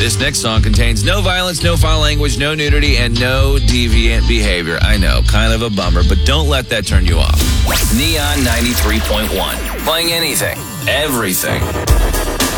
This next song contains no violence, no foul language, no nudity, and no deviant behavior. I know, kind of a bummer, but don't let that turn you off. Neon 93.1. Playing anything, everything.